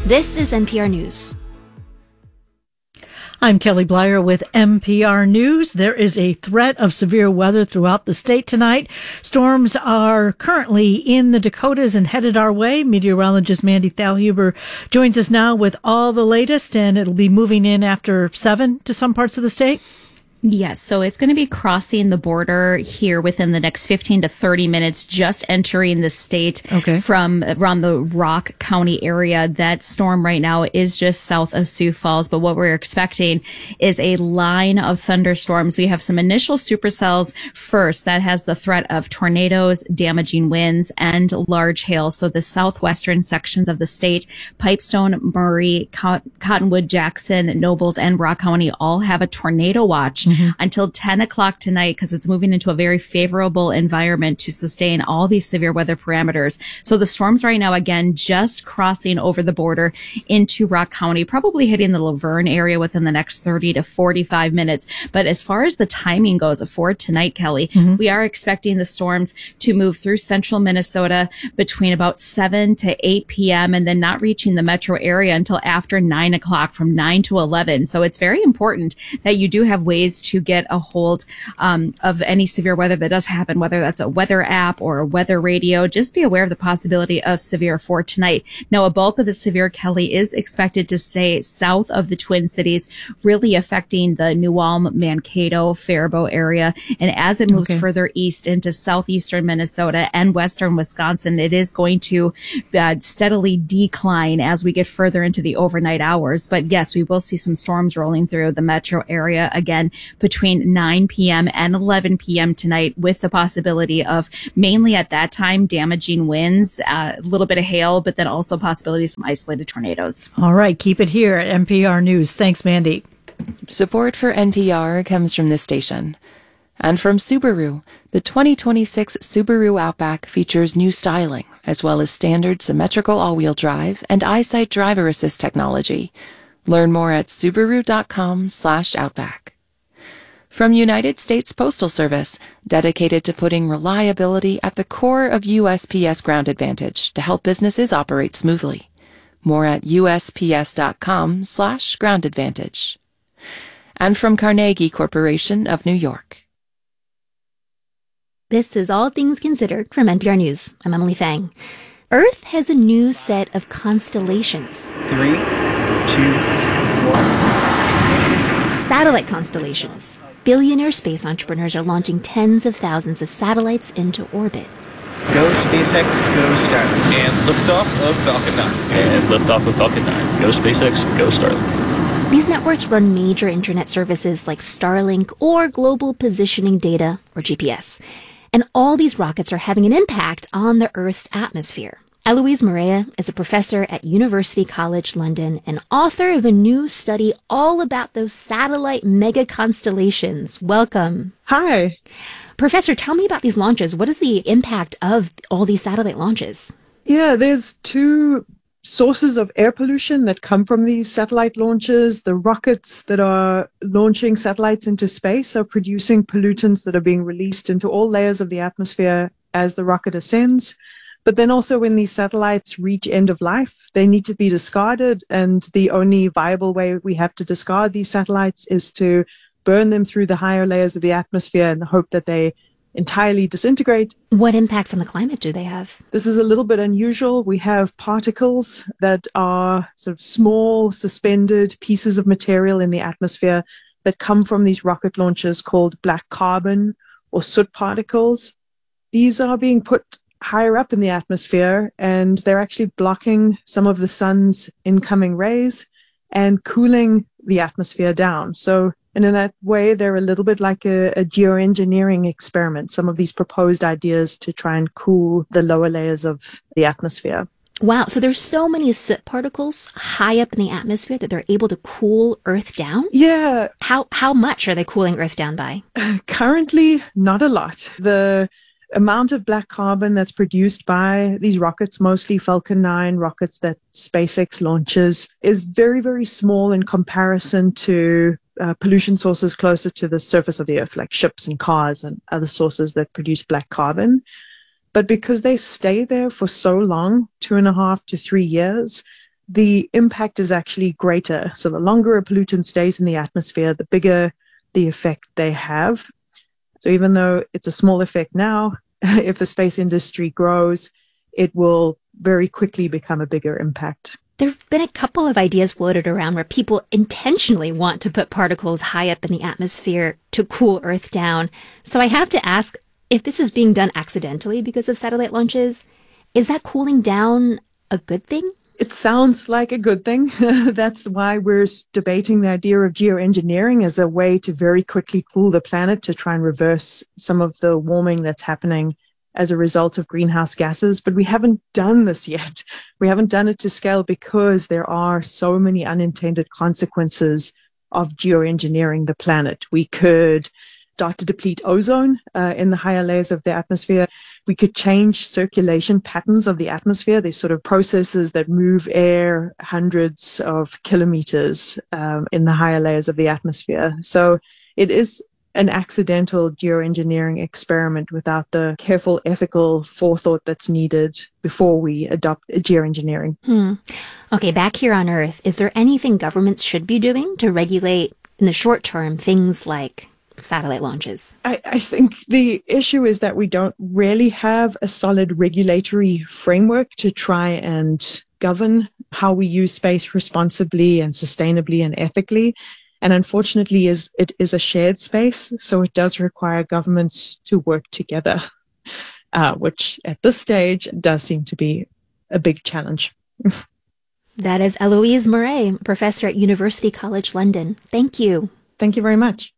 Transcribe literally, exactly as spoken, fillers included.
This is N P R News. I'm Kelly Blyer with N P R News. There is a threat of severe weather throughout the state tonight. Storms are currently in the Dakotas and headed our way. Meteorologist Mandy Thalhuber joins us now with all the latest, and it'll be moving in after seven to some parts of the state. Yes, so it's going to be crossing the border here within the next fifteen to thirty minutes, just entering the state okay. from around the Rock County area. That storm right now is just south of Sioux Falls, but what we're expecting is a line of thunderstorms. We have some initial supercells first that has the threat of tornadoes, damaging winds, and large hail. So the southwestern sections of the state, Pipestone, Murray, Cottonwood, Jackson, Nobles, and Rock County all have a tornado watch. Mm-hmm. Until ten o'clock tonight, because it's moving into a very favorable environment to sustain all these severe weather parameters. So the storms right now, again, just crossing over the border into Rock County, probably hitting the Laverne area within the next thirty to forty-five minutes. But as far as the timing goes for tonight, Kelly, mm-hmm. we are expecting the storms to move through central Minnesota between about seven to eight p.m. and then not reaching the metro area until after nine o'clock, from nine to eleven. So it's very important that you do have ways to get a hold um, of any severe weather that does happen, whether that's a weather app or a weather radio. Just be aware of the possibility of severe for tonight. Now, a bulk of the severe, Kelly, is expected to stay south of the Twin Cities, really affecting the New Ulm, Mankato, Faribault area. And as it moves okay. further east into southeastern Minnesota and western Wisconsin, it is going to uh, steadily decline as we get further into the overnight hours. But yes, we will see some storms rolling through the metro area again between nine p.m. and eleven p.m. tonight, with the possibility of mainly at that time damaging winds, uh, a little bit of hail, but then also possibilities of some isolated tornadoes. All right, keep it here at N P R News. Thanks, Mandy. Support for N P R comes from this station. And from Subaru, the twenty twenty-six Subaru Outback features new styling, as well as standard symmetrical all-wheel drive and EyeSight driver assist technology. Learn more at Subaru.com slash Outback. From United States Postal Service, dedicated to putting reliability at the core of U S P S Ground Advantage to help businesses operate smoothly. More at USPS.com slash Ground Advantage. And from Carnegie Corporation of New York. This is All Things Considered from N P R News. I'm Emily Fang. Earth has a new set of constellations. Three, two, one. Satellite constellations. Billionaire space entrepreneurs are launching tens of thousands of satellites into orbit. Go SpaceX, go Starlink. And liftoff of Falcon nine. And liftoff of Falcon nine. Go SpaceX, go Starlink. These networks run major internet services like Starlink or Global Positioning Data, or G P S. And all these rockets are having an impact on the Earth's atmosphere. Eloise Morea is a professor at University College London and author of a new study all about those satellite mega constellations. Welcome. Hi. Professor, tell me about these launches. What is the impact of all these satellite launches? Yeah, there's two sources of air pollution that come from these satellite launches. The rockets that are launching satellites into space are producing pollutants that are being released into all layers of the atmosphere as the rocket ascends. But then also when these satellites reach end of life, they need to be discarded. And the only viable way we have to discard these satellites is to burn them through the higher layers of the atmosphere in the hope that they entirely disintegrate. What impacts on the climate do they have? This is a little bit unusual. We have particles that are sort of small, suspended pieces of material in the atmosphere that come from these rocket launches called black carbon or soot particles. These are being put higher up in the atmosphere, and they're actually blocking some of the sun's incoming rays and cooling the atmosphere down. So and in that way, they're a little bit like a, a geoengineering experiment, some of these proposed ideas to try and cool the lower layers of the atmosphere. Wow. So there's so many soot particles high up in the atmosphere that they're able to cool Earth down? Yeah. How how much are they cooling Earth down by? Currently, not a lot. The amount of black carbon that's produced by these rockets, mostly Falcon nine rockets that SpaceX launches, is very, very small in comparison to uh, pollution sources closer to the surface of the Earth, like ships and cars and other sources that produce black carbon. But because they stay there for so long, two and a half to three years, the impact is actually greater. So the longer a pollutant stays in the atmosphere, the bigger the effect they have. So even though it's a small effect now, if the space industry grows, it will very quickly become a bigger impact. There have been a couple of ideas floated around where people intentionally want to put particles high up in the atmosphere to cool Earth down. So I have to ask, if this is being done accidentally because of satellite launches, is that cooling down a good thing? It sounds like a good thing. That's why we're debating the idea of geoengineering as a way to very quickly cool the planet to try and reverse some of the warming that's happening as a result of greenhouse gases. But we haven't done this yet. We haven't done it to scale because there are so many unintended consequences of geoengineering the planet. We could start to deplete ozone uh, in the higher layers of the atmosphere. We could change circulation patterns of the atmosphere. These sort of processes that move air hundreds of kilometers um, in the higher layers of the atmosphere. So it is an accidental geoengineering experiment without the careful ethical forethought that's needed before we adopt geoengineering. Hmm. Okay, back here on Earth, is there anything governments should be doing to regulate in the short term things like satellite launches? I, I think the issue is that we don't really have a solid regulatory framework to try and govern how we use space responsibly and sustainably and ethically. And unfortunately, is it is a shared space, so it does require governments to work together, uh, which at this stage does seem to be a big challenge. That is Eloise Murray, professor at University College London. Thank you. Thank you very much.